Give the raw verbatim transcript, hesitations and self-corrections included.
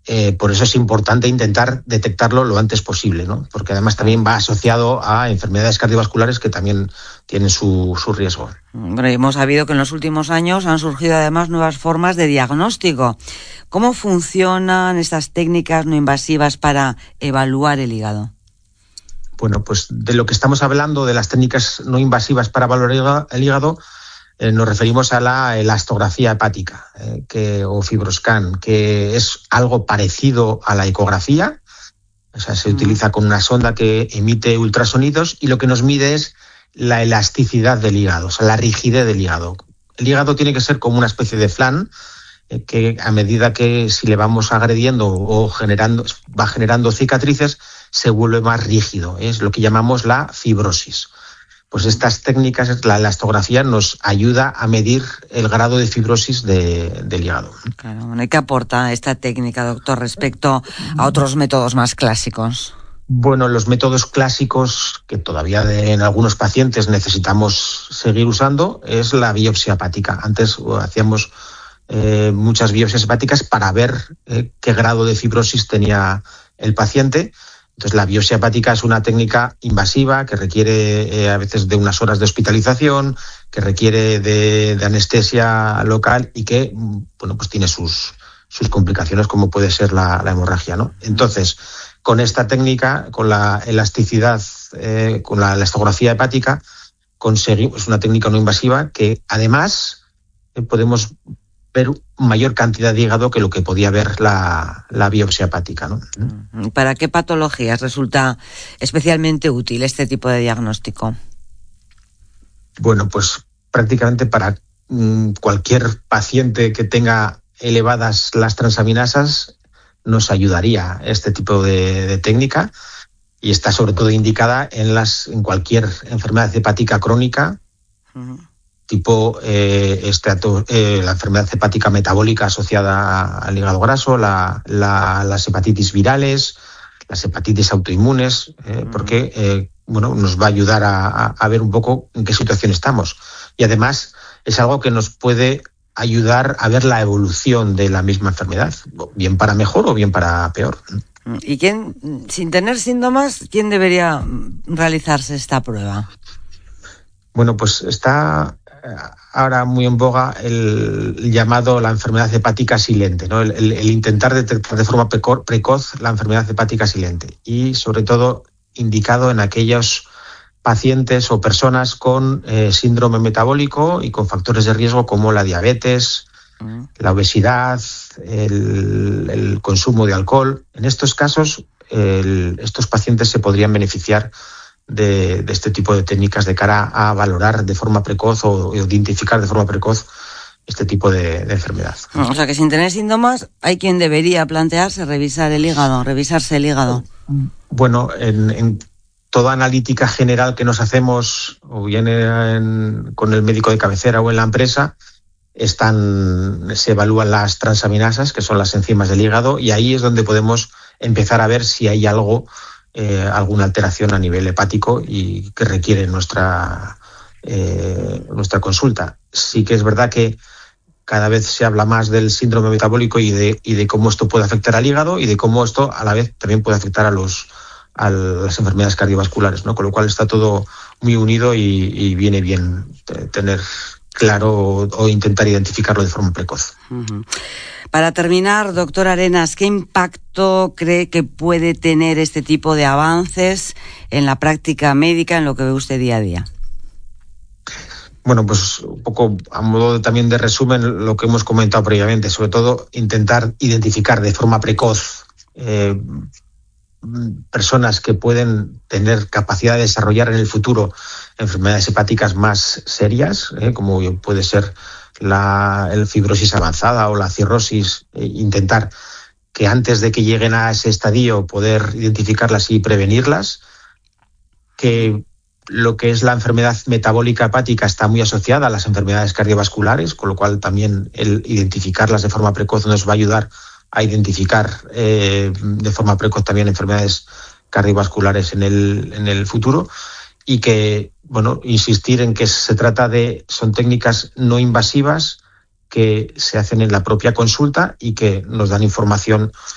eh, por eso es importante intentar detectarlo lo antes posible, ¿no? Porque además también va asociado a enfermedades cardiovasculares que también tienen su, su riesgo. Bueno, hemos sabido que en los últimos años han surgido además nuevas formas de diagnóstico. ¿Cómo funcionan estas técnicas no invasivas para evaluar el hígado? Bueno, pues de lo que estamos hablando, de las técnicas no invasivas para evaluar el hígado, eh, nos referimos a la elastografía hepática eh, que, o fibroscan, que es algo parecido a la ecografía. O sea, se mm. utiliza con una sonda que emite ultrasonidos y lo que nos mide es la elasticidad del hígado, o sea, la rigidez del hígado. El hígado tiene que ser como una especie de flan eh, que a medida que si le vamos agrediendo o generando, va generando cicatrices, se vuelve más rígido. Es lo que llamamos la fibrosis. Pues estas técnicas, la elastografía, nos ayuda a medir el grado de fibrosis de, del hígado. Claro, bueno, ¿y qué aporta esta técnica, doctor, respecto a otros métodos más clásicos? Bueno, los métodos clásicos que todavía de, en algunos pacientes necesitamos seguir usando es la biopsia hepática. Antes hacíamos eh, muchas biopsias hepáticas para ver eh, qué grado de fibrosis tenía el paciente. Entonces, la biopsia hepática es una técnica invasiva que requiere eh, a veces de unas horas de hospitalización, que requiere de, de anestesia local y que, bueno, pues tiene sus, sus complicaciones, como puede ser la, la hemorragia, ¿no? Entonces, con esta técnica, con la elasticidad, eh, con la elastografía hepática, conseguimos, es una técnica no invasiva que además eh, podemos ver mayor cantidad de hígado que lo que podía ver la, la biopsia hepática, ¿no? ¿Para qué patologías resulta especialmente útil este tipo de diagnóstico? Bueno, pues prácticamente para mmm, cualquier paciente que tenga elevadas las transaminasas nos ayudaría este tipo de, de técnica y está sobre todo indicada en, las, en cualquier enfermedad hepática crónica, uh-huh. tipo eh, estato, eh, la enfermedad hepática metabólica asociada al hígado graso, la, la, las hepatitis virales, las hepatitis autoinmunes, eh, uh-huh. porque eh, bueno, nos va a ayudar a, a, a ver un poco en qué situación estamos. Y además es algo que nos puede ayudar a ver la evolución de la misma enfermedad, bien para mejor o bien para peor. ¿Y quién, sin tener síntomas, quién debería realizarse esta prueba? Bueno, pues está ahora muy en boga el llamado la enfermedad hepática silente, ¿no? El, el, el intentar detectar de forma precoz la enfermedad hepática silente y sobre todo indicado en aquellos pacientes o personas con eh, síndrome metabólico y con factores de riesgo como la diabetes, uh-huh. la obesidad, el, el consumo de alcohol. En estos casos, el, estos pacientes se podrían beneficiar De, de este tipo de técnicas de cara a valorar de forma precoz o identificar de forma precoz este tipo de, de enfermedad. O sea que sin tener síntomas hay quien debería plantearse revisar el hígado, revisarse el hígado. Bueno, en, en toda analítica general que nos hacemos, o bien en, con el médico de cabecera o en la empresa, están, se evalúan las transaminasas, que son las enzimas del hígado, y ahí es donde podemos empezar a ver si hay algo Eh, alguna alteración a nivel hepático y que requiere nuestra, eh, nuestra consulta. Sí que es verdad que cada vez se habla más del síndrome metabólico y de, y de cómo esto puede afectar al hígado y de cómo esto a la vez también puede afectar a, los, a las enfermedades cardiovasculares, ¿no? Con lo cual está todo muy unido y, y viene bien tener claro o, o intentar identificarlo de forma precoz. Uh-huh. Para terminar, doctor Arenas, ¿qué impacto cree que puede tener este tipo de avances en la práctica médica, en lo que ve usted día a día? Bueno, pues un poco a modo de, también de resumen lo que hemos comentado previamente, sobre todo intentar identificar de forma precoz eh, personas que pueden tener capacidad de desarrollar en el futuro enfermedades hepáticas más serias, eh, como puede ser la el fibrosis avanzada o la cirrosis, eh, intentar que antes de que lleguen a ese estadio poder identificarlas y prevenirlas, que lo que es la enfermedad metabólica hepática está muy asociada a las enfermedades cardiovasculares, con lo cual también el identificarlas de forma precoz nos va a ayudar a identificar eh, de forma precoz también enfermedades cardiovasculares en el, en el futuro, y que, bueno, insistir en que se trata de, son técnicas no invasivas que se hacen en la propia consulta y que nos dan información